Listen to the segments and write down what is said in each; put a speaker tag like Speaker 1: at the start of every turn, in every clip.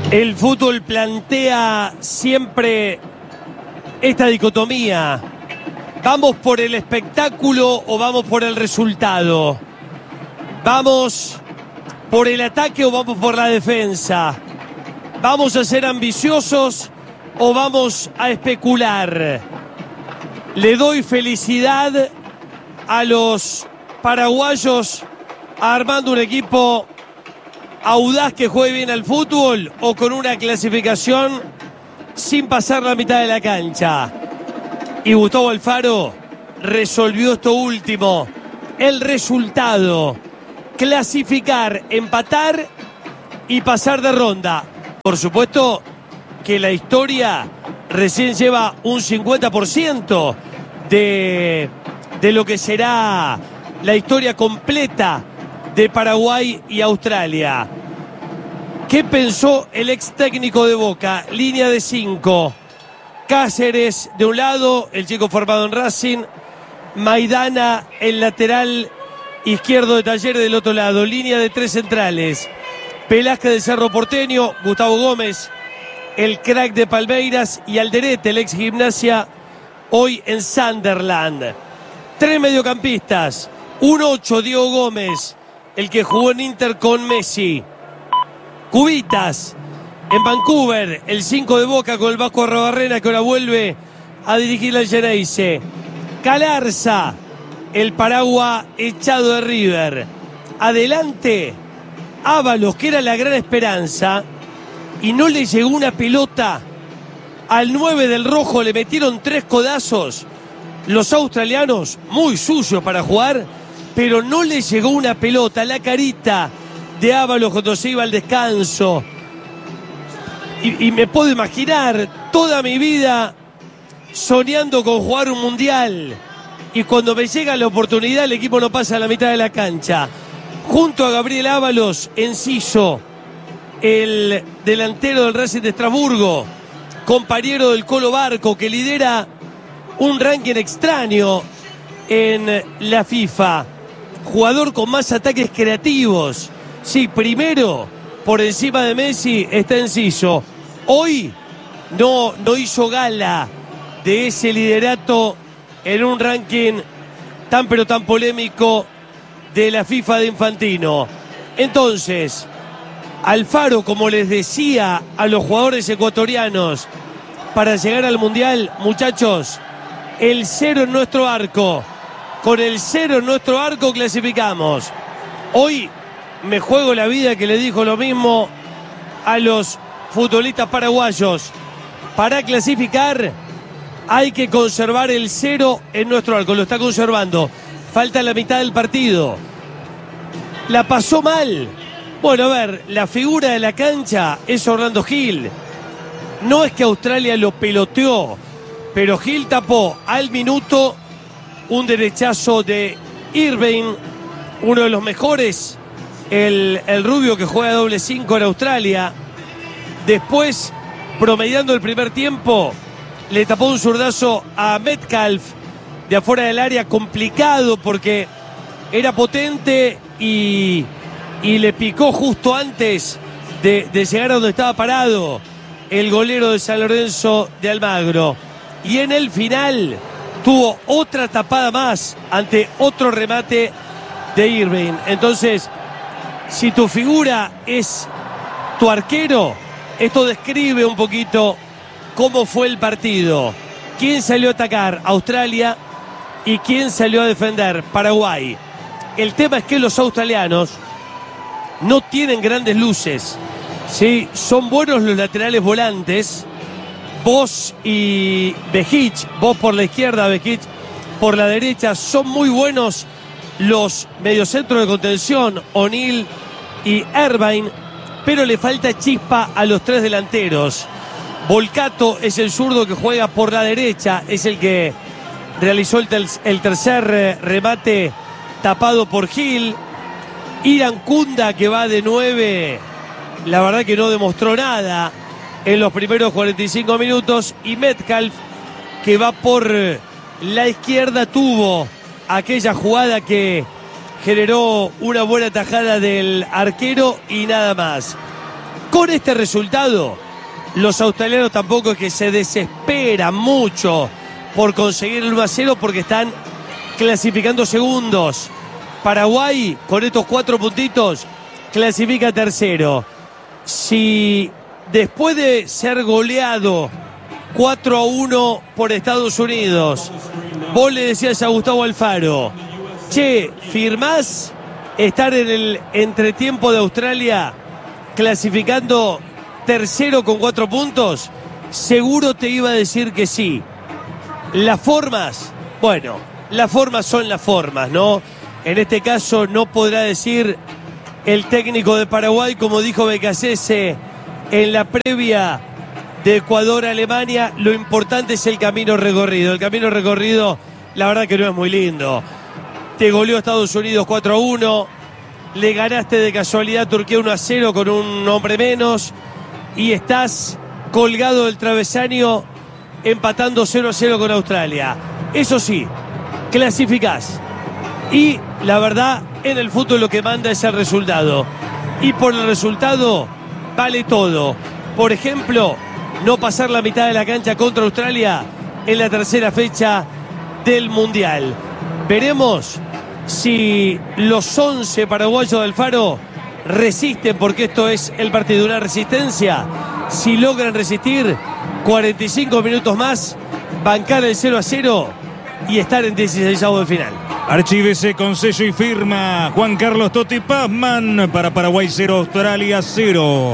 Speaker 1: El fútbol plantea siempre esta dicotomía. ¿Vamos por el espectáculo o vamos por el resultado? ¿Vamos por el ataque o vamos por la defensa? ¿Vamos a ser ambiciosos o vamos a especular? Le doy felicidad a los paraguayos armando un equipo audaz que juegue bien al fútbol o con una clasificación sin pasar la mitad de la cancha. Y Gustavo Alfaro resolvió esto último, el resultado, clasificar, empatar y pasar de ronda. Por supuesto que la historia recién lleva un 50% de lo que será la historia completa de Paraguay y Australia. ¿Qué pensó el ex técnico de Boca? Línea de 5. Cáceres de un lado, el chico formado en Racing. Maidana, el lateral izquierdo de Talleres del otro lado. Línea de 3 centrales. Velázquez de Cerro Porteño, Gustavo Gómez, el crack de Palmeiras, y Alderete, el ex Gimnasia, hoy en Sunderland. 3 mediocampistas. Un 8, Diego Gómez, el que jugó en Inter con Messi. Cubitas en Vancouver, el 5 de Boca con el Vasco Arrobarrena, que ahora vuelve a dirigir al Geneise. Galarza, el Paragua echado de River. Adelante, Ábalos, que era la gran esperanza, y no le llegó una pelota al 9 del Rojo. Le metieron 3 codazos los australianos, muy sucios para jugar, pero no le llegó una pelota. La carita de Ábalos cuando se iba al descanso. Y me puedo imaginar toda mi vida soñando con jugar un mundial. Y cuando me llega la oportunidad, el equipo no pasa a la mitad de la cancha. Junto a Gabriel Ábalos, Enciso, el delantero del Racing de Estrasburgo, compañero del Colo Barco, que lidera un ranking extraño en la FIFA. Jugador con más ataques creativos. Sí, primero, por encima de Messi, está Enciso. Hoy no hizo gala de ese liderato en un ranking tan pero tan polémico de la FIFA de Infantino. Entonces, Alfaro, como les decía a los jugadores ecuatorianos, para llegar al Mundial, muchachos, el 0 en nuestro arco. Con el 0 en nuestro arco clasificamos. Hoy me juego la vida, que le dijo lo mismo a los futbolistas paraguayos. Para clasificar hay que conservar el 0 en nuestro arco. Lo está conservando. Falta la mitad del partido. La pasó mal. Bueno, a ver, la figura de la cancha es Orlando Gil. No es que Australia lo peloteó, pero Gil tapó al minuto un derechazo de Irving, uno de los mejores, el rubio que juega doble 5 en Australia. Después, promediando el primer tiempo, le tapó un zurdazo a Metcalf de afuera del área, complicado porque era potente y le picó justo antes de llegar a donde estaba parado el golero de San Lorenzo de Almagro. Y en el final tuvo otra tapada más ante otro remate de Irving. Entonces, si tu figura es tu arquero, esto describe un poquito cómo fue el partido. ¿Quién salió a atacar? Australia. ¿Y quién salió a defender? Paraguay. El tema es que los australianos no tienen grandes luces. Sí, son buenos los laterales volantes. Vos y Vejic, vos por la izquierda, Vejic por la derecha. Son muy buenos los mediocentros de contención, O'Neill y Irvine, pero le falta chispa a los 3 delanteros. Volcato es el zurdo que juega por la derecha, es el que realizó el tercer remate tapado por Gil. Irankunda, que va de 9, la verdad que no demostró nada en los primeros 45 minutos. Y Metcalf, que va por la izquierda, tuvo aquella jugada que generó una buena tajada del arquero y nada más. Con este resultado, los australianos tampoco es que se desesperan mucho por conseguir el 1-0 porque están clasificando segundos. Paraguay, con estos 4 puntitos, clasifica tercero. Si después de ser goleado 4-1 por Estados Unidos, vos le decías a Gustavo Alfaro, che, ¿firmás estar en el entretiempo de Australia clasificando tercero con 4 puntos? Seguro te iba a decir que sí. Las formas, bueno, las formas son las formas, ¿no? En este caso no podrá decir el técnico de Paraguay, como dijo Becasese en la previa de Ecuador-Alemania, lo importante es el camino recorrido. El camino recorrido, la verdad que no es muy lindo. Te goleó Estados Unidos 4-1, le ganaste de casualidad a Turquía 1-0 con un hombre menos y estás colgado del travesaño empatando 0-0 con Australia. Eso sí, clasificás. Y la verdad, en el fútbol lo que manda es el resultado. Y por el resultado vale todo. Por ejemplo, no pasar la mitad de la cancha contra Australia en la tercera fecha del Mundial. Veremos si los 11 paraguayos del Faro resisten, porque esto es el partido de una resistencia. Si logran resistir 45 minutos más, bancar el 0-0 y estar en 16avos de final.
Speaker 2: Archívese con sello y firma Juan Carlos Totti Pazman para Paraguay 0, Australia 0.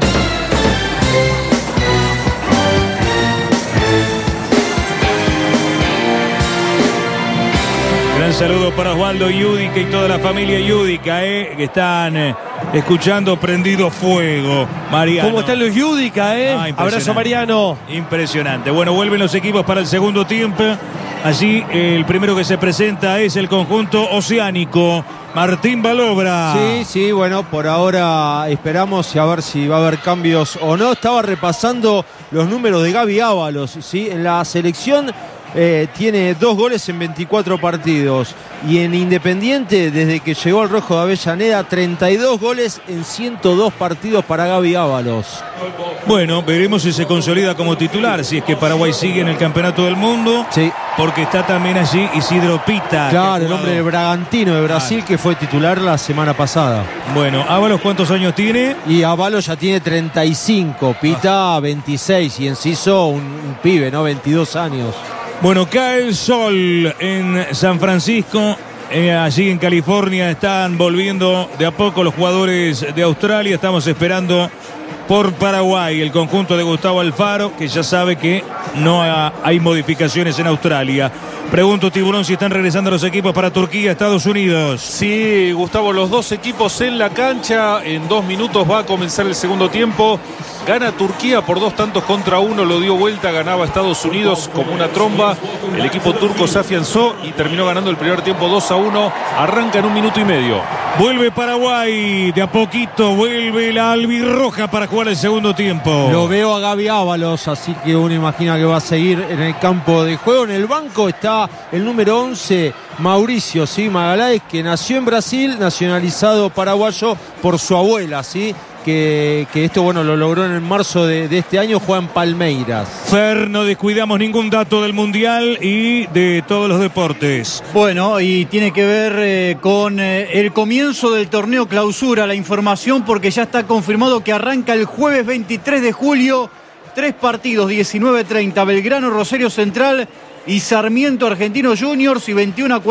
Speaker 2: Gran saludo para Osvaldo Yudica y toda la familia Yudica, que están escuchando Prendido Fuego. Mariano.
Speaker 1: ¿Cómo están los Yudica, Abrazo, Mariano.
Speaker 2: Impresionante. Bueno, vuelven los equipos para el segundo tiempo. Allí el primero que se presenta es el conjunto oceánico, Martín Balobra.
Speaker 3: Sí, bueno, por ahora esperamos a ver si va a haber cambios o no. Estaba repasando los números de Gaby Ábalos, ¿sí? En la selección tiene 2 goles en 24 partidos. Y en Independiente, desde que llegó al Rojo de Avellaneda, 32 goles en 102 partidos para Gaby Ábalos.
Speaker 2: Bueno, veremos si se consolida como titular, si es que Paraguay sigue en el Campeonato del Mundo.
Speaker 3: Sí.
Speaker 2: Porque está también allí Isidro Pita.
Speaker 3: Claro, el hombre del Bragantino de Brasil, que fue titular la semana pasada.
Speaker 2: Bueno, Ábalos, ¿cuántos años tiene?
Speaker 3: Y Ábalos ya tiene 35, Pita 26 y Enciso un pibe, ¿no? 22 años.
Speaker 2: Bueno, cae el sol en San Francisco. Allí en California están volviendo de a poco los jugadores de Australia. Estamos esperando por Paraguay el conjunto de Gustavo Alfaro, que ya sabe que no hay modificaciones en Australia. Pregunto, Tiburón, si están regresando los equipos para Turquía, Estados Unidos.
Speaker 4: Sí, Gustavo, los 2 equipos en la cancha. En 2 minutos va a comenzar el segundo tiempo. Gana Turquía por 2-1, lo dio vuelta, ganaba Estados Unidos como una tromba. El equipo turco se afianzó y terminó ganando el primer tiempo 2-1. Arranca en 1 minuto y medio.
Speaker 2: Vuelve Paraguay, de a poquito vuelve la albirroja para jugar el segundo tiempo.
Speaker 3: Lo veo a Gaby Ábalos, así que uno imagina que va a seguir en el campo de juego. En el banco está el número 11, Mauricio, ¿sí? Magaláes, que nació en Brasil, nacionalizado paraguayo por su abuela, ¿sí? Que esto, bueno, lo logró en marzo de este año, juega en Palmeiras.
Speaker 2: Fer, no descuidamos ningún dato del Mundial y de todos los deportes.
Speaker 5: Bueno, y tiene que ver con el comienzo del torneo clausura, la información, porque ya está confirmado que arranca el jueves 23 de julio, 3 partidos, 19:30, Belgrano, Rosario Central y Sarmiento Argentino Juniors, y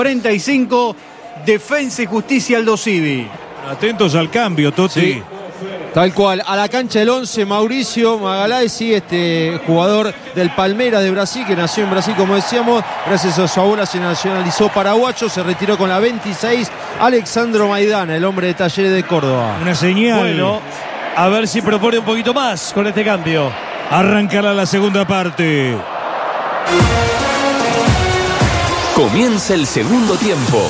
Speaker 5: 21:45, Defensa y Justicia Aldo Civi.
Speaker 2: Atentos al cambio, Totti.
Speaker 3: Sí. Tal cual, a la cancha del 11, Mauricio Magaláes, sí, este jugador del Palmeiras de Brasil, que nació en Brasil, como decíamos, gracias a su abuela se nacionalizó paraguayo, se retiró con la 26, Alexandro Maidana, el hombre de Talleres de Córdoba.
Speaker 2: Una señal.
Speaker 1: Bueno, a ver si propone un poquito más con este cambio.
Speaker 2: Arrancará la segunda parte.
Speaker 6: Comienza el segundo tiempo.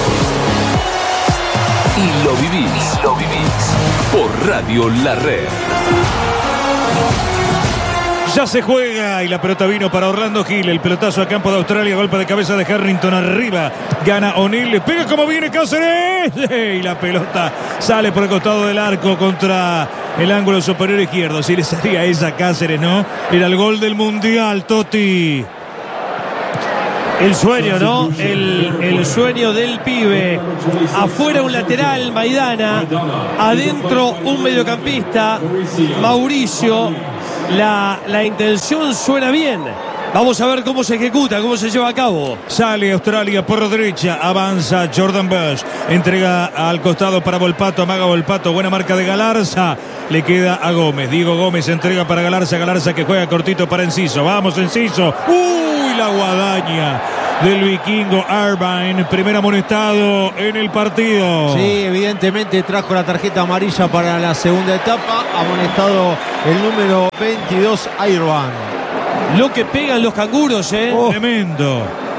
Speaker 6: Y lo vivís. Por Radio La Red.
Speaker 2: Ya se juega y la pelota vino para Orlando Gil. El pelotazo a campo de Australia. Golpe de cabeza de Harrington arriba. Gana O'Neill. Le pega como viene Cáceres. Y la pelota sale por el costado del arco contra el ángulo superior izquierdo. Si le salía esa a Cáceres, ¿no? Era el gol del Mundial, Totti.
Speaker 1: El sueño, ¿no? El sueño del pibe. Afuera un lateral, Maidana. Adentro un mediocampista, Mauricio. La intención suena bien. Vamos a ver cómo se ejecuta, cómo se lleva a cabo.
Speaker 2: Sale Australia por derecha, avanza Jordan Bush, entrega al costado para Volpato, amaga Volpato, buena marca de Galarza, le queda a Gómez, Diego Gómez entrega para Galarza, Galarza que juega cortito para Enciso, vamos Enciso, uy la guadaña del vikingo Irvine, primer amonestado en el partido.
Speaker 3: Sí, evidentemente trajo la tarjeta amarilla para la segunda etapa, amonestado el número 22 Irvine.
Speaker 1: Lo que pegan los canguros,
Speaker 2: Tremendo.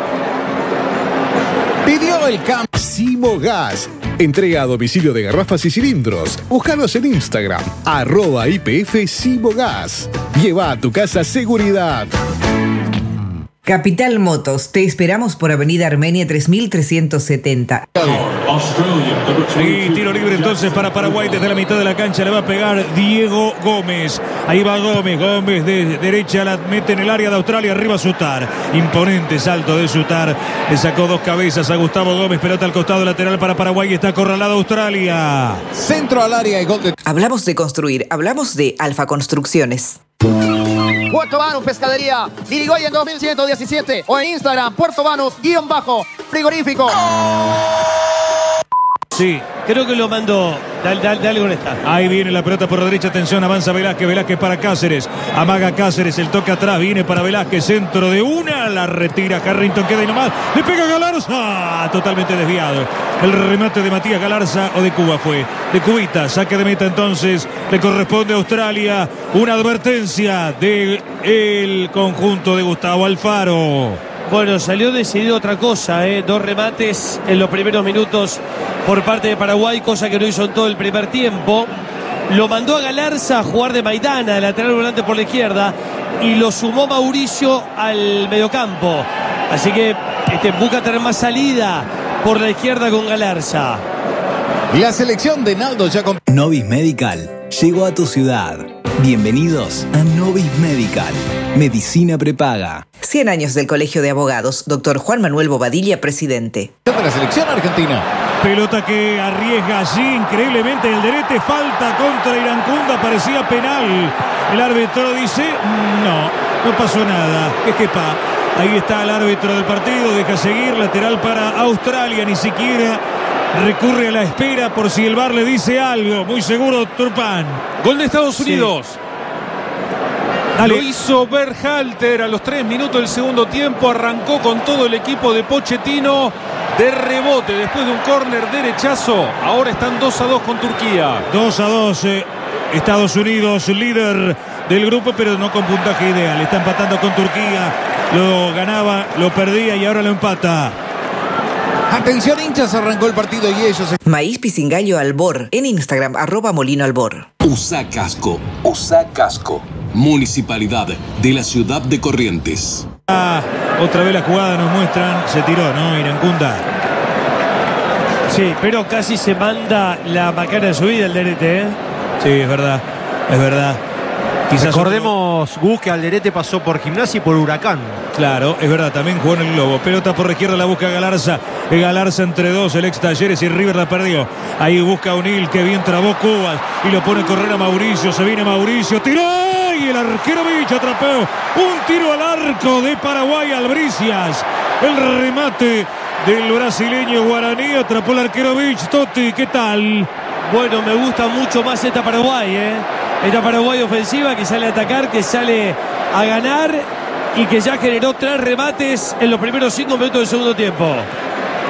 Speaker 7: Pidió el cambio. Simogas. Entrega a domicilio de garrafas y cilindros. Búscanos en Instagram. @IPF Simogas. Lleva a tu casa seguridad.
Speaker 8: Capital Motos, te esperamos por Avenida Armenia 3370.
Speaker 2: Y tiro libre entonces para Paraguay desde la mitad de la cancha, le va a pegar Diego Gómez. Ahí va Gómez, Gómez de derecha la mete en el área de Australia, arriba Sutar. Imponente salto de Sutar, le sacó dos cabezas a Gustavo Gómez, pelota al costado lateral para Paraguay, está acorralado Australia.
Speaker 7: Centro al área y gol de...
Speaker 8: Hablamos de construir, hablamos de Alfa Construcciones.
Speaker 9: Puerto Banús Pescadería, Irigoyen 2117 o en Instagram, Puerto Banús_frigorífico.
Speaker 2: Sí,
Speaker 1: creo que lo mandó. Dale con esta.
Speaker 2: ahí viene la pelota por la derecha, atención, avanza Velázquez, Velázquez para Cáceres, amaga Cáceres, el toque atrás, viene para Velázquez, centro de una, la retira Harrington, queda ahí nomás, le pega Galarza, totalmente desviado, el remate de Matías Galarza o de Cuba fue, de Cubita, saque de meta entonces, le corresponde a Australia, una advertencia del conjunto de Gustavo Alfaro.
Speaker 1: Bueno, salió decidido otra cosa, dos remates en los primeros minutos por parte de Paraguay, cosa que no hizo en todo el primer tiempo. Lo mandó a Galarza a jugar de Maidana, lateral volante por la izquierda, y lo sumó Mauricio al mediocampo. Así que busca tener más salida por la izquierda con Galarza.
Speaker 7: La selección de Naldo ya con...
Speaker 10: Novis Medical llegó a tu ciudad. Bienvenidos a Novis Medical. Medicina prepaga.
Speaker 8: 100 años del Colegio de Abogados, Dr. Juan Manuel Bobadilla, presidente.
Speaker 7: de la selección argentina.
Speaker 2: Pelota que arriesga allí increíblemente el Derete, falta contra Irancunda, parecía penal. El árbitro dice, no pasó nada, es que ahí está el árbitro del partido, deja seguir, lateral para Australia, ni siquiera recurre a la espera por si el VAR le dice algo, muy seguro Turpán.
Speaker 4: Gol de Estados Unidos.
Speaker 2: Dale.
Speaker 4: Lo hizo Berhalter a los 3 minutos del segundo tiempo. Arrancó con todo el equipo de Pochettino de rebote después de un córner derechazo. Ahora están 2-2 con Turquía.
Speaker 2: 2-2. Estados Unidos líder del grupo, pero no con puntaje ideal. Está empatando con Turquía. Lo ganaba, lo perdía y ahora lo empata.
Speaker 7: Atención hinchas, arrancó el partido y ellos...
Speaker 8: Maíz Pisingallo Albor, en Instagram, @MolinoAlbor.
Speaker 6: USA Casco. Municipalidad de la ciudad de Corrientes.
Speaker 2: Otra vez la jugada nos muestran. Se tiró, ¿no? Irancunda.
Speaker 1: Sí, pero casi se manda la macana de su vida el Derete,
Speaker 2: Sí, es verdad. Es verdad. Quizás
Speaker 3: recordemos, Gus, que Alderete pasó por Gimnasia y por Huracán.
Speaker 2: Claro, es verdad, también jugó en el Globo. Pelota por la izquierda, la busca Galarza. Galarza entre dos, el ex Talleres y River la perdió. Ahí busca a O'Neill, que bien trabó Cubas y lo pone a correr a Mauricio. Se viene Mauricio, tiró y el arquero Vich atrapó. Un tiro al arco de Paraguay, Albricias. El remate del brasileño Guaraní, atrapó el arquero Vich. Totti, ¿qué tal?
Speaker 1: Bueno, me gusta mucho más esta Paraguay, Esta Paraguay ofensiva que sale a atacar, que sale a ganar y que ya generó 3 remates en los primeros 5 minutos del segundo tiempo.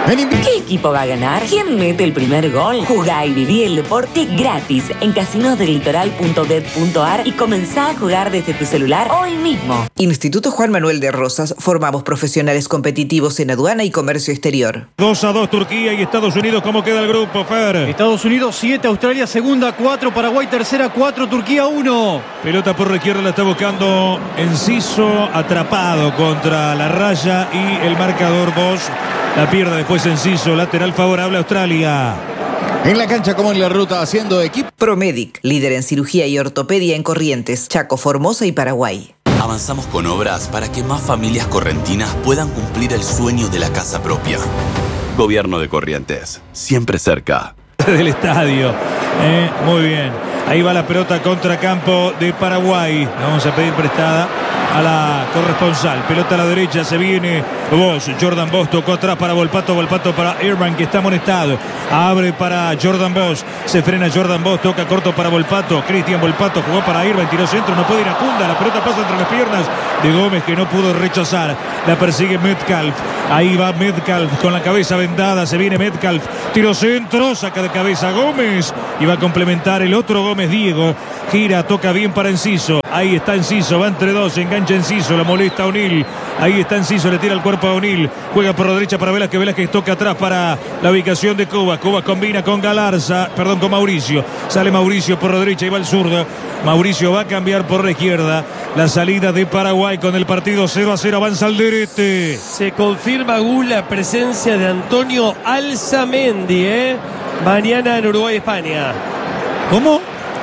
Speaker 11: ¿Qué equipo va a ganar? ¿Quién mete el primer gol? Jugá y viví el deporte gratis en casinosdelitoral.bet.ar y comenzá a jugar desde tu celular hoy mismo.
Speaker 8: Instituto Juan Manuel de Rosas. Formamos profesionales competitivos en aduana y comercio exterior.
Speaker 2: 2-2 Turquía y Estados Unidos. ¿Cómo queda el grupo, Fer?
Speaker 5: Estados Unidos 7, Australia segunda 4, Paraguay tercera 4, Turquía 1.
Speaker 2: Pelota por la izquierda, la está buscando Enciso, atrapado contra la raya y el marcador 2. La pierde después Enciso, lateral favorable a Australia.
Speaker 12: En la cancha como en la ruta, haciendo equipo.
Speaker 8: Promedic, líder en cirugía y ortopedia en Corrientes, Chaco, Formosa y Paraguay.
Speaker 13: Avanzamos con obras para que más familias correntinas puedan cumplir el sueño de la casa propia. Gobierno de Corrientes, siempre cerca.
Speaker 2: Del estadio. Muy bien. Ahí va la pelota contracampo de Paraguay. La vamos a pedir prestada a la corresponsal. Pelota a la derecha, se viene Vos. Jordan Vos tocó atrás para Volpato. Volpato para Irvan, que está amonestado. Abre para Jordan Vos. Se frena Jordan Vos. Toca corto para Volpato. Cristian Volpato jugó para Irvan. Tiró centro. No puede ir a Cunda. La pelota pasa entre las piernas de Gómez, que no pudo rechazar. La persigue Metcalf. Ahí va Metcalf con la cabeza vendada. Se viene Metcalf. Tiro centro. Saca de cabeza Gómez. Y va a complementar el otro Gómez, Diego. Gira, toca bien para Enciso. Ahí está Enciso. Va entre dos. Engancha Enciso. La molesta a O'Neill. Ahí está Enciso. Le tira el cuerpo a O'Neill. Juega por la derecha para Velázquez. Velázquez toca atrás para la ubicación de Cuba. Cuba combina con Galarza. Perdón, con Mauricio. Sale Mauricio por la derecha y va al zurdo. Mauricio va a cambiar por la izquierda. La salida de Paraguay con el partido 0-0. Avanza Alderete.
Speaker 1: Se confirma, Gus, la presencia de Antonio Alzamendi, mañana en Uruguay-España.
Speaker 2: ¿Cómo?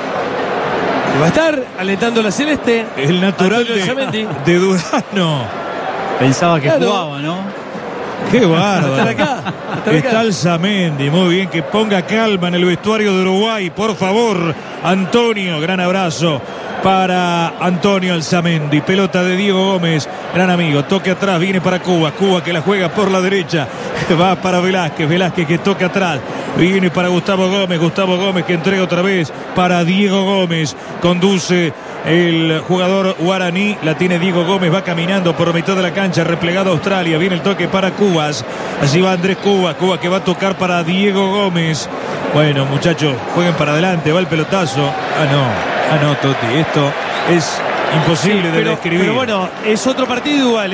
Speaker 1: Va a estar alentando la celeste.
Speaker 2: El natural de Durano.
Speaker 5: Pensaba que jugaba, ¿no?
Speaker 2: Qué bárbaro.
Speaker 1: Estar acá.
Speaker 2: Está Alzamendi. Muy bien, que ponga calma en el vestuario de Uruguay. Por favor, Antonio. Gran abrazo para Antonio Alzamendi. Pelota de Diego Gómez. Gran amigo. Toque atrás. Viene para Cuba. Cuba que la juega por la derecha. Va para Velázquez. Velázquez que toca atrás. Viene para Gustavo Gómez. Gustavo Gómez que entrega otra vez para Diego Gómez. Conduce el jugador guaraní. La tiene Diego Gómez. Va caminando por mitad de la cancha. Replegado a Australia. Viene el toque para Cubas. Allí va Andrés Cuba. Cuba que va a tocar para Diego Gómez. Bueno, muchachos, jueguen para adelante. Va el pelotazo. No, Toti. Esto es imposible de describir.
Speaker 1: Pero bueno, es otro partido igual,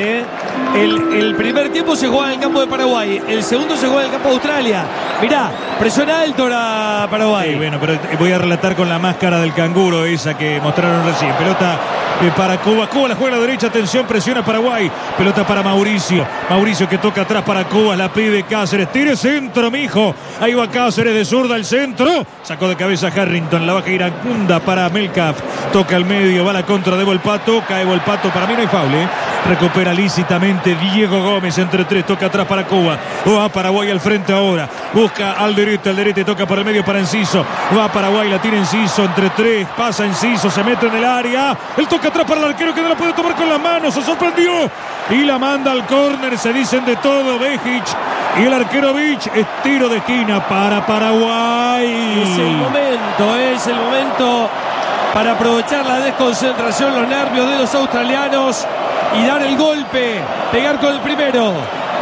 Speaker 1: El primer tiempo se juega en el campo de Paraguay. El segundo se juega en el campo de Australia. Mirá, presiona alto la Paraguay.
Speaker 2: Sí, bueno, pero voy a relatar con la máscara del canguro esa que mostraron recién. Pelota para Cuba. Cuba la juega a la derecha. Atención, presiona Paraguay. Pelota para Mauricio. Mauricio que toca atrás para Cuba. La pide Cáceres. Tire centro, mijo. Ahí va Cáceres de zurda al centro. Sacó de cabeza Harrington. La baja iracunda para Melcaf. Toca al medio. Va la contra de Volpato. Cae Volpato. Para mí no hay foul, Recupera lícitamente Diego Gómez entre tres. Toca atrás para Cuba. Va Paraguay al frente ahora. Busca Alderete. Alderete toca por el medio para Enciso. Va Paraguay. La tira Enciso entre tres. Pasa Enciso. Se mete en el área. El toque atrás para el arquero que no la puede tomar con las manos. Se sorprendió. Y la manda al córner. Se dicen de todo. Bejic y el arquero Vich. Es tiro de esquina para Paraguay.
Speaker 1: Es el momento para aprovechar la desconcentración, los nervios de los australianos y dar el golpe, pegar con el primero.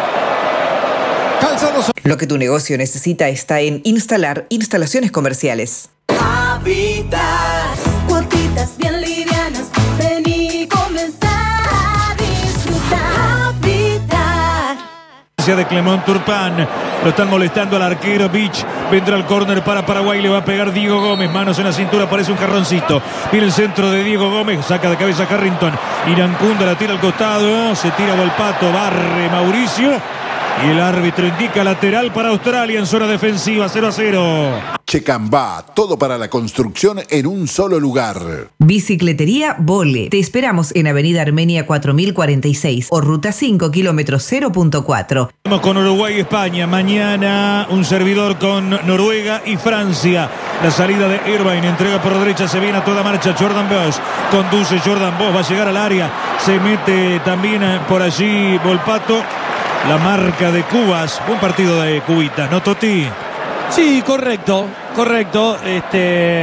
Speaker 8: Lo que tu negocio necesita está en Instalar Instalaciones Comerciales.
Speaker 14: Habitat, cuotitas bien livianas, ven y comenzar a disfrutar. Habitat.
Speaker 2: De Clemón Turpán. Lo están molestando al arquero Beach. Vendrá al córner para Paraguay. Le va a pegar Diego Gómez. Manos en la cintura. Parece un jarroncito. Viene el centro de Diego Gómez. Saca de cabeza Harrington. Irancunda la tira al costado. Se tira Volpato. Barre Mauricio. Y el árbitro indica lateral para Australia en zona defensiva. 0-0.
Speaker 15: Checambá, todo para la construcción en un solo lugar.
Speaker 8: Bicicletería Vole. Te esperamos en Avenida Armenia 4046 o Ruta 5, kilómetro 0.4.
Speaker 2: Vamos con Uruguay y España. Mañana un servidor con Noruega y Francia. La salida de Irvine. Entrega por la derecha. Se viene a toda marcha Jordan Vos. Conduce Jordan Vos. Va a llegar al área. Se mete también por allí Volpato. La marca de Cubas. Buen partido de Cubitas, ¿no, Toti?
Speaker 1: Sí, correcto.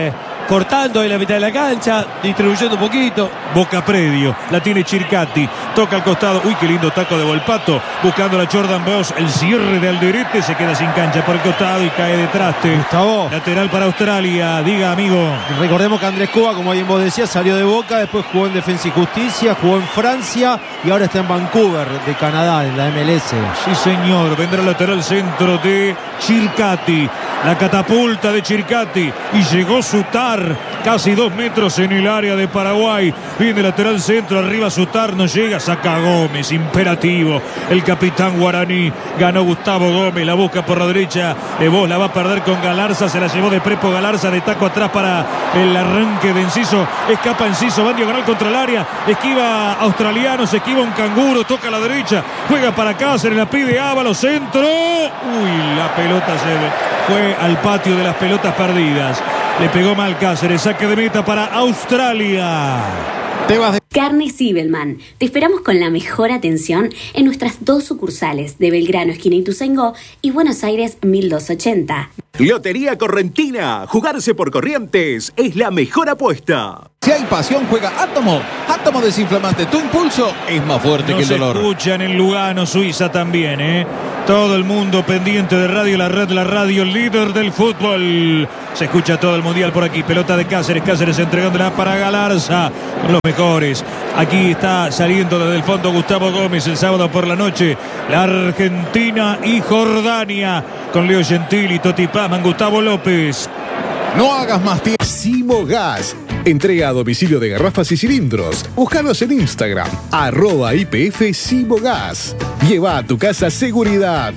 Speaker 1: cortando en la mitad de la cancha, distribuyendo un poquito.
Speaker 2: Boca predio, la tiene Chircati, toca al costado, uy qué lindo taco de Volpato, buscando la Jordan Boss, el cierre de Alderete, se queda sin cancha por el costado y cae de traste.
Speaker 3: Gustavo.
Speaker 2: Lateral para Australia, diga amigo.
Speaker 3: Recordemos que Andrés Cuba, como bien vos decías, salió de Boca, después jugó en Defensa y Justicia, jugó en Francia y ahora está en Vancouver de Canadá, en la MLS.
Speaker 2: Sí señor, vendrá el lateral centro de Chircati, la catapulta de Chircati y llegó Sutar, casi 2 metros en el área de Paraguay. Viene lateral centro, arriba Sutar, no llega, saca Gómez, imperativo. El capitán guaraní, ganó Gustavo Gómez, la busca por la derecha. Vos la va a perder con Galarza, se la llevó de prepo Galarza, de taco atrás para el arranque de Enciso. Escapa Enciso, va en diagonal contra el área, esquiva australiano, se esquiva un canguro, toca a la derecha, juega para Cáceres, la pide Ábalos, centro. Uy, la pelota se fue al patio de las pelotas perdidas. Le pegó mal Cáceres, saque de meta para Australia.
Speaker 16: Carne Sibelman. Te esperamos con la mejor atención en nuestras 2 sucursales de Belgrano, esquina Ituzaingó, y Buenos Aires 1280.
Speaker 17: Lotería Correntina. Jugarse por Corrientes es la mejor apuesta.
Speaker 12: Si hay pasión, juega Átomo. Átomo desinflamante. Tu impulso es más fuerte que el dolor.
Speaker 2: Nos escuchan en Lugano, Suiza también, ¿eh? Todo el mundo pendiente de Radio La Red, la radio líder del fútbol. Se escucha todo el mundial por aquí. Pelota de Cáceres. Cáceres entregándola para Galarza. Con los mejores. Aquí está saliendo desde el fondo Gustavo Gómez el sábado por la noche. La Argentina y Jordania. Con Leo Gentili, Toti Pazman, Gustavo López.
Speaker 12: No hagas más tiempo.
Speaker 7: Simo Gas. Entrega a domicilio de garrafas y cilindros. Búscanos en Instagram, @IPF Simo Gas. Lleva a tu casa seguridad.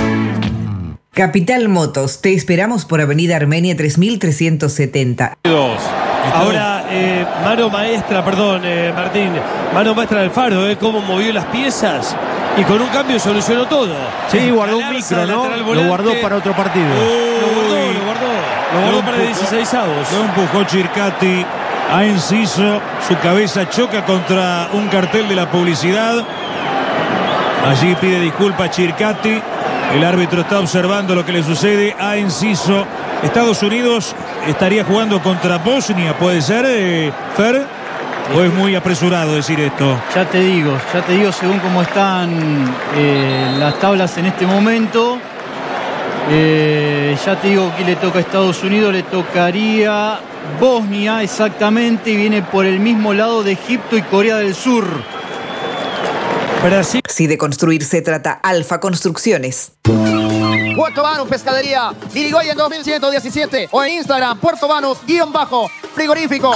Speaker 8: Capital Motos, te esperamos por Avenida Armenia 3370.
Speaker 1: Ahora, mano maestra, perdón, Martín, mano maestra del Faro, cómo movió las piezas y con un cambio solucionó todo.
Speaker 3: Sí, guardó un micro, ¿no? Lo guardó para otro partido.
Speaker 1: Lo guardó para 16avos.
Speaker 2: Lo empujó Chircati a Enciso, su cabeza choca contra un cartel de la publicidad. Allí pide disculpas Chircati. El árbitro está observando lo que le sucede a Enciso. Estados Unidos estaría jugando contra Bosnia, ¿puede ser, Fer? ¿O es muy apresurado decir esto?
Speaker 5: Ya te digo, según cómo están las tablas en este momento. Ya te digo que le toca a Estados Unidos, le tocaría Bosnia exactamente, y viene por el mismo lado de Egipto y Corea del Sur.
Speaker 8: Brasil. Si de construir se trata, Alfa Construcciones.
Speaker 9: Puerto Banús Pescadería, Irigoyen 2117 o en Instagram, Puerto Banús_frigorífico.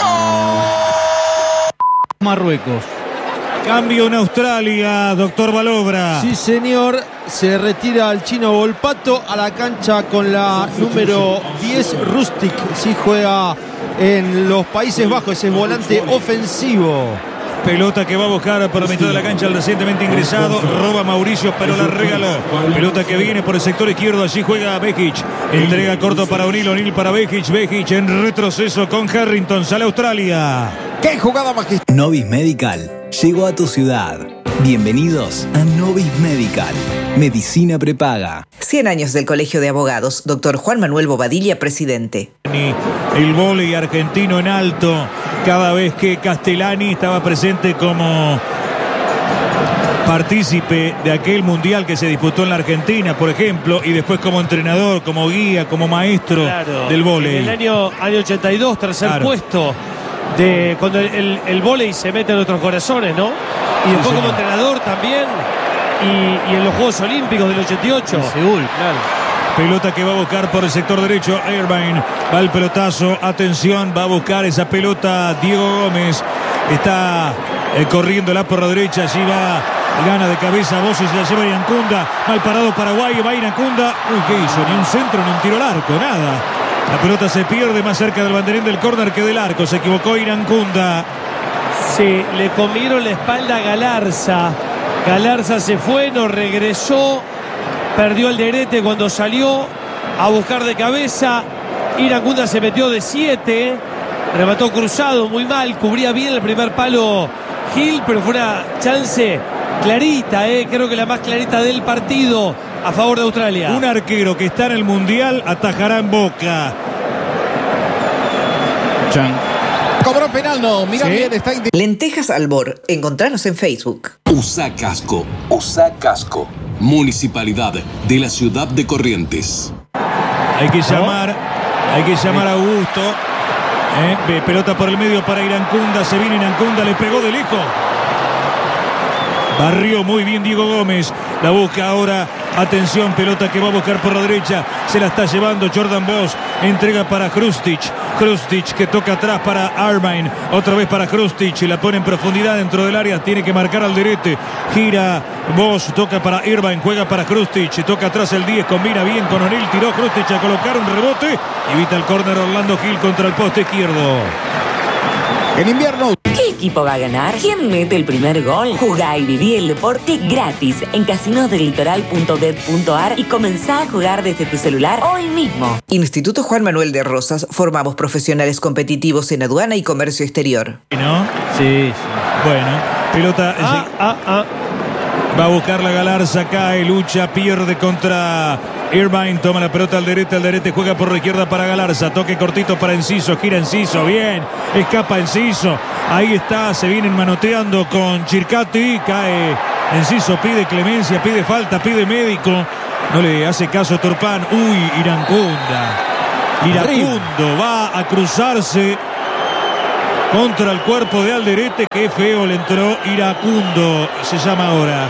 Speaker 5: Marruecos.
Speaker 2: Cambio en Australia, doctor Balobra.
Speaker 3: Sí, señor. Se retira el chino Volpato a la cancha con la número 10, Rustic. Sí, juega en los Países Bajos, ese volante ofensivo.
Speaker 2: Pelota que va a buscar por la mitad de la cancha el recientemente ingresado. Roba Mauricio, pero la regaló. Pelota que viene por el sector izquierdo. Allí juega Bejic. Entrega corto para O'Neill. O'Neill para Bejic. Bejic en retroceso con Harrington. Sale Australia.
Speaker 12: ¡Qué jugada magistral!
Speaker 10: Novis Medical llegó a tu ciudad. Bienvenidos a Novis Medical. Medicina prepaga.
Speaker 8: 100 años del Colegio de Abogados. Doctor Juan Manuel Bobadilla, presidente.
Speaker 2: El vóley argentino en alto. Cada vez que Castellani estaba presente como partícipe de aquel mundial que se disputó en la Argentina, por ejemplo, y después como entrenador, como guía, como maestro del vóley.
Speaker 1: En el año 82, tercer puesto. De cuando el vóley se mete en nuestros corazones, ¿no? Y después como entrenador también. Y en los Juegos Olímpicos del 88.
Speaker 5: En Seúl,
Speaker 1: claro.
Speaker 2: Pelota que va a buscar por el sector derecho Irvine. Va el pelotazo. Atención, va a buscar esa pelota Diego Gómez. Está corriéndola por la derecha. Allí va, gana de cabeza Bossi, se la lleva Irancunda. Mal parado Paraguay, va Irancunda. Uy, ¿qué hizo? Ni un centro, ni un tiro al arco, nada. La pelota se pierde más cerca del banderín del córner que del arco. Se equivocó Irancunda.
Speaker 1: Sí, le comieron la espalda a Galarza. Galarza se fue, no regresó. Perdió el derete cuando salió a buscar de cabeza. Irancunda se metió de 7. Remató cruzado muy mal. Cubría bien el primer palo Gil, pero fue una chance clarita, creo que la más clarita del partido a favor de Australia.
Speaker 2: Un arquero que está en el Mundial atajará en Boca.
Speaker 12: Cobró penal, no. Mira
Speaker 8: ¿Sí?
Speaker 12: bien, está
Speaker 8: Lentejas Albor. Encontranos en Facebook.
Speaker 6: USA Casco. USA Casco. Municipalidad de la ciudad de Corrientes.
Speaker 2: Hay que llamar a Augusto. Pelota por el medio para Irancunda. Se viene Irancunda, le pegó de lejos. Barrió muy bien Diego Gómez. La busca ahora. Atención, pelota que va a buscar por la derecha. Se la está llevando Jordan Bosch. Entrega para Krustic. Krustic que toca atrás para Armine. Otra vez para Krustic. La pone en profundidad dentro del área. Tiene que marcar Alderete. Gira Bosch. Toca para Irvine. Juega para Krustic. Toca atrás el 10. Combina bien con O'Neill. Tiró Krustic a colocar un rebote. Evita el córner Orlando Gil contra el poste izquierdo.
Speaker 12: En invierno.
Speaker 11: ¿Qué equipo va a ganar? ¿Quién mete el primer gol? Jugá y viví el deporte gratis en casinosdelitoral.bet.ar y comenzá a jugar desde tu celular hoy mismo.
Speaker 8: Instituto Juan Manuel de Rosas. Formamos profesionales competitivos en aduana y comercio exterior.
Speaker 2: ¿No?
Speaker 5: Sí.
Speaker 2: Bueno, pelota. Va a buscar la Galarza, cae, lucha, pierde contra Irvine, toma la pelota Alderete juega por la izquierda para Galarza, toque cortito para Enciso, gira Enciso, bien, escapa Enciso, ahí está, se vienen manoteando con Chircati, cae Enciso, pide clemencia, pide falta, pide médico, no le hace caso Turpán, Iracundo va a cruzarse contra el cuerpo de Alderete, qué feo le entró Iracundo, se llama ahora.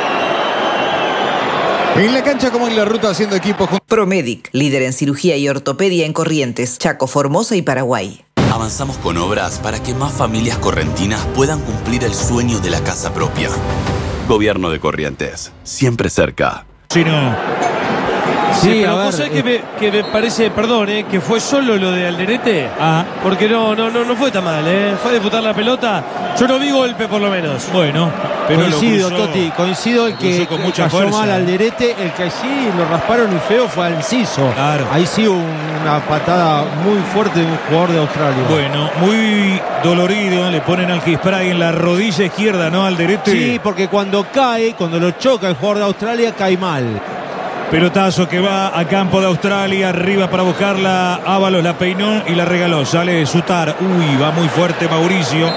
Speaker 12: En la cancha como en la ruta haciendo equipo.
Speaker 8: Promedic, líder en cirugía y ortopedia en Corrientes, Chaco, Formosa y Paraguay.
Speaker 13: Avanzamos con obras para que más familias correntinas puedan cumplir el sueño de la casa propia. Gobierno de Corrientes, siempre cerca.
Speaker 2: Sí, no.
Speaker 1: Sí, pero vos sabés que me parece, perdón, que fue solo lo de Alderete. Porque no fue tan mal, fue a disputar la pelota. Yo no vi golpe por lo menos.
Speaker 2: Bueno, pero
Speaker 3: coincido, Toti, coincido el que
Speaker 2: con mucha
Speaker 3: cayó
Speaker 2: fuerza.
Speaker 3: mal Alderete, el que sí lo rasparon y feo fue a Enciso.
Speaker 2: Claro.
Speaker 3: Ahí sí una patada muy fuerte de un jugador de Australia.
Speaker 2: Bueno, muy dolorido, le ponen al spray en la rodilla izquierda, ¿no? Alderete.
Speaker 3: Sí, porque cuando lo choca el jugador de Australia, cae mal.
Speaker 2: Pelotazo que va a campo de Australia, arriba para buscarla, Ábalos la peinó y la regaló, sale Sutar, va muy fuerte Mauricio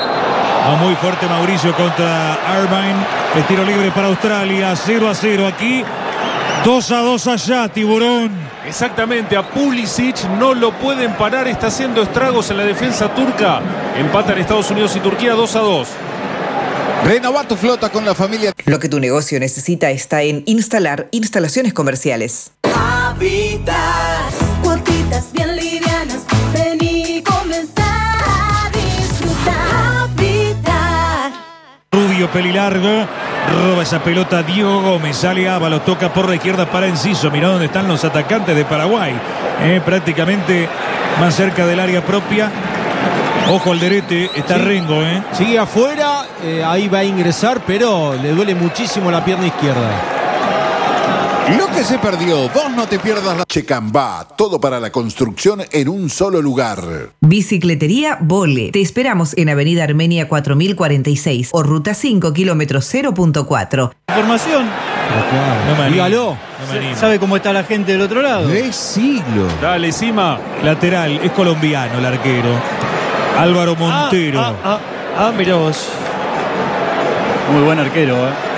Speaker 2: contra Irvine, el tiro libre para Australia, 0-0 aquí, 2-2 allá, Tiburón.
Speaker 4: Exactamente, a Pulisic no lo pueden parar, está haciendo estragos en la defensa turca, empatan Estados Unidos y Turquía 2-2.
Speaker 12: Renovar tu flota con la familia.
Speaker 8: Lo que tu negocio necesita está en Instalar Instalaciones Comerciales.
Speaker 14: Habitas, cuotitas bien livianas, ven y comenzá a disfrutar. Habitar.
Speaker 2: Rubio pelilargo, roba esa pelota Diego Gómez, sale Ábalos, toca por la izquierda para Enciso, mirá dónde están los atacantes de Paraguay, prácticamente más cerca del área propia. Ojo Alderete, está Rengo,
Speaker 3: Sigue afuera, ahí va a ingresar, pero le duele muchísimo la pierna izquierda.
Speaker 12: Lo que se perdió, vos no te pierdas la...
Speaker 15: Checambá, todo para la construcción en un solo lugar.
Speaker 8: Bicicletería Vole. Te esperamos en Avenida Armenia 4046 o Ruta 5, kilómetro 0.4.
Speaker 5: Información.
Speaker 3: Dígalo.
Speaker 5: ¿Sabe cómo está la gente del otro lado?
Speaker 12: Siglo.
Speaker 4: Dale, Sima.
Speaker 2: Lateral, es colombiano el arquero. Álvaro Montero.
Speaker 1: Mirá vos.
Speaker 5: Muy buen arquero,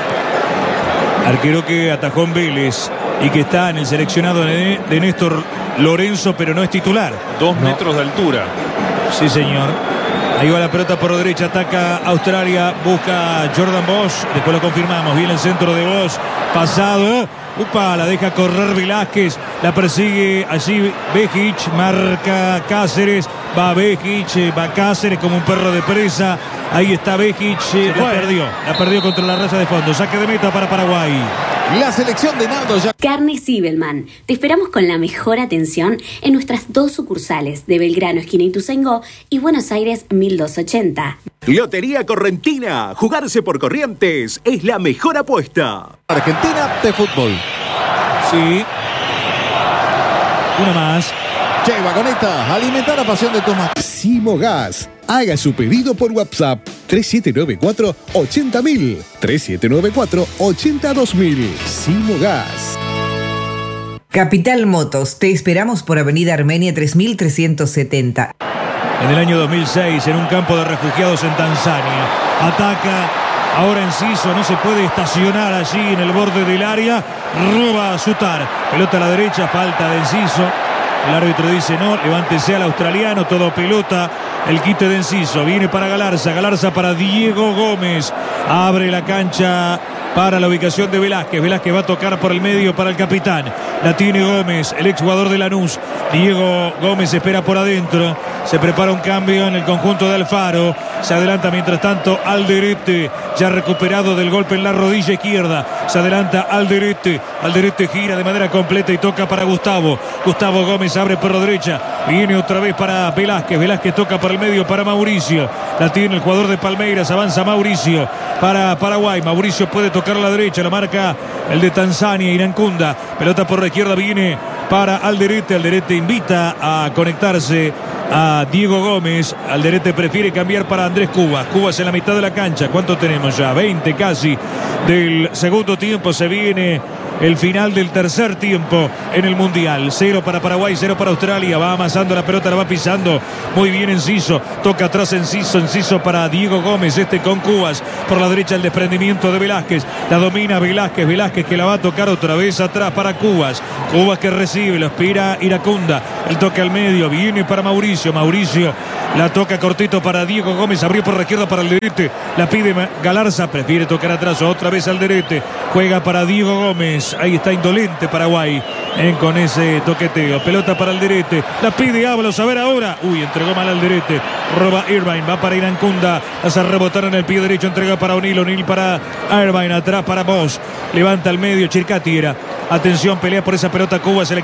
Speaker 2: Arquero que atajó en Vélez y que está en el seleccionado de Néstor Lorenzo, pero no es titular.
Speaker 4: 2 metros de altura.
Speaker 2: Sí, señor. Ahí va la pelota por derecha, ataca Australia, busca Jordan Bosch, después lo confirmamos, viene el centro de Bosch, pasado, la deja correr Velázquez, la persigue allí Bejic, marca Cáceres, va Bejic, va Cáceres como un perro de presa, ahí está Bejic, la perdió contra la raya de fondo, saque de meta para Paraguay.
Speaker 12: La selección de Naldo ya.
Speaker 16: Carne Sibelman. Te esperamos con la mejor atención en nuestras 2 sucursales de Belgrano, esquina Ituzaingó y Buenos Aires 1280.
Speaker 17: Lotería Correntina. Jugarse por Corrientes es la mejor apuesta.
Speaker 12: Argentina de fútbol.
Speaker 2: Sí. Una más.
Speaker 12: Che, Vagoneta, alimenta la pasión de tus mascotas.
Speaker 7: Simogas. Haga su pedido por WhatsApp 3794-80000. 3794-82000. Simogas.
Speaker 8: Capital Motos. Te esperamos por Avenida Armenia 3370.
Speaker 2: en el año 2006 en un campo de refugiados en Tanzania. Ataca ahora Enciso, no se puede estacionar allí en el borde del área. Roba a Sutar. Pelota a la derecha, falta de Enciso. El árbitro dice no, levántese al australiano, todo pelota. El quite de Enciso, viene para Galarza, Galarza para Diego Gómez. Abre la cancha para la ubicación de Velázquez. Velázquez va a tocar por el medio para el capitán. La tiene Gómez, el exjugador de Lanús. Diego Gómez espera por adentro. Se prepara un cambio en el conjunto de Alfaro. Se adelanta mientras tanto Alderete, ya recuperado del golpe en la rodilla izquierda. Se adelanta Alderete. Alderete gira de manera completa y toca para Gustavo. Gustavo Gómez abre por la derecha. Viene otra vez para Velázquez. Velázquez toca por el medio para Mauricio. La tiene el jugador de Palmeiras. Avanza Mauricio para Paraguay. Mauricio puede tocar a la derecha. La marca el de Tanzania, Irancunda. Pelota por la izquierda viene para Alderete. Alderete invita a conectarse a Diego Gómez. Alderete prefiere cambiar para Andrés Cubas. Cubas en la mitad de la cancha. ¿Cuánto tenemos ya? 20 casi del segundo tiempo. Se viene el final del tercer tiempo en el Mundial. 0 para Paraguay, 0 para Australia. Va amasando la pelota, la va pisando muy bien Enciso. Toca atrás Enciso. Enciso para Diego Gómez. Con Cubas. Por la derecha el desprendimiento de Velázquez. La domina Velázquez. Velázquez que la va a tocar otra vez atrás para Cubas. Cubas que recibe, lo aspira Iracunda. El toque al medio. Viene para Mauricio. Mauricio la toca cortito para Diego Gómez. Abrió por la izquierda para Alderete. La pide Galarza. Prefiere tocar atrás otra vez Alderete. Juega para Diego Gómez. Ahí está indolente Paraguay con ese toqueteo. Pelota para Alderete. La pide Ábalos. A ver ahora. Uy, entregó mal Alderete. Roba Irvine. Va para Irancunda. Hace rebotar en el pie derecho. Entrega para O'Neill. O'Neill para Irvine. Atrás para Bosch. Levanta al medio. Chircati era. Atención, pelea por esa pelota Cuba. Se le